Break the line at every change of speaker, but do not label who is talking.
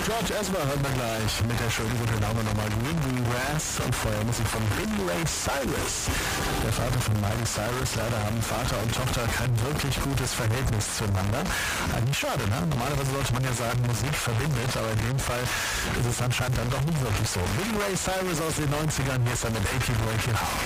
George Ezra hören wir gleich mit der schönen guten Laune nochmal Green Grass und vorher Musik von Billy Ray Cyrus. Der Vater von Miley Cyrus. Leider haben Vater und Tochter kein wirklich gutes Verhältnis zueinander. Eigentlich schade, ne? Normalerweise sollte man ja sagen, Musik verbindet, aber in dem Fall ist es anscheinend dann doch nicht wirklich so. Billy Ray Cyrus aus den 90ern, hier ist er mit AP Break It Out.